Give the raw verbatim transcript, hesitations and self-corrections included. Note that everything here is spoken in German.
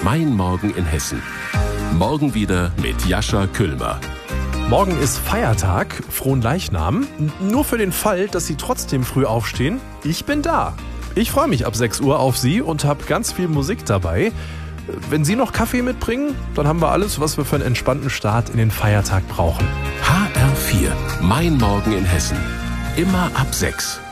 Mein Morgen in Hessen. Morgen wieder mit Jascha Küllmer. Morgen ist Feiertag, frohen Leichnam. Nur für den Fall, dass Sie trotzdem früh aufstehen, ich bin da. Ich freue mich ab sechs Uhr auf Sie und habe ganz viel Musik dabei. Wenn Sie noch Kaffee mitbringen, dann haben wir alles, was wir für einen entspannten Start in den Feiertag brauchen. H R vier. Mein Morgen in Hessen. Immer ab sechs.